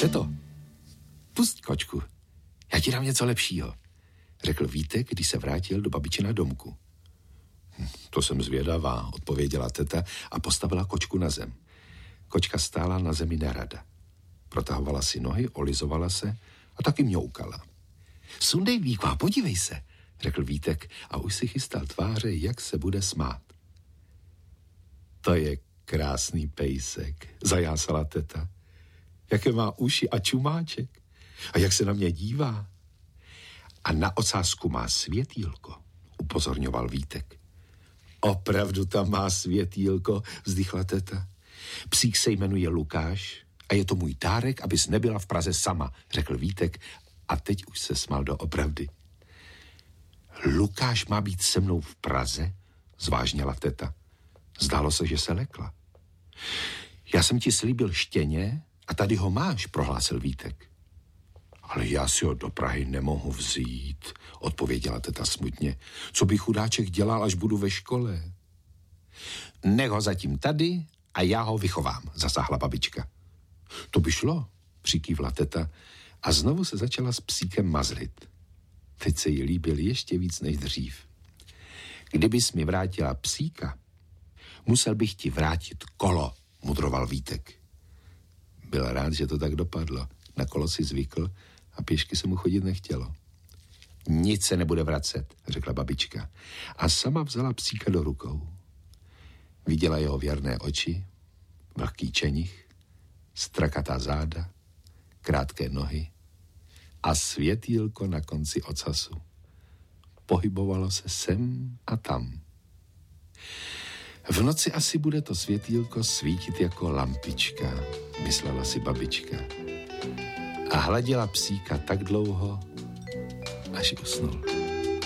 Teto, pusť kočku, já ti dám něco lepšího, řekl Vítek, když se vrátil do babičina domku. To jsem zvědavá, odpověděla teta a postavila kočku na zem. Kočka stála na zemi nerada. Protahovala si nohy, olizovala se a taky mňoukala. Sundej víku a podívej se, řekl Vítek a už si chystal tváře, jak se bude smát. To je krásný pejsek, zajásala teta. Jaké má uši a čumáček. A jak se na mě dívá. A na ocásku má světýlko, upozorňoval Vítek. Opravdu tam má světýlko, vzdychla teta. Psík se jmenuje Lukáš a je to můj dárek, abys nebyla v Praze sama, řekl Vítek a teď už se smál doopravdy. Lukáš má být se mnou v Praze? Zvážněla teta. Zdálo se, že se lekla. Já jsem ti slíbil štěně a tady ho máš, prohlásil Vítek. Ale já si ho do Prahy nemohu vzít, odpověděla teta smutně. Co by chudáček dělal, až budu ve škole? Nech ho zatím tady a já ho vychovám, zasáhla babička. To by šlo, přikývla teta a znovu se začala s psíkem mazlit. Teď se jí líbil ještě víc než dřív. Kdybys mi vrátila psíka, musel bych ti vrátit kolo, mudroval Vítek. Byl rád, že to tak dopadlo. Na kolo si zvykl a pěšky se mu chodit nechtělo. Nic se nebude vracet, řekla babička. A sama vzala psíka do rukou. Viděla jeho věrné oči, vlhký čenich, strakatá záda, krátké nohy a světýlko na konci ocasu. Pohybovalo se sem a tam. V noci asi bude to světýlko svítit jako lampička, myslela si babička. A hladila psíka tak dlouho, až usnul.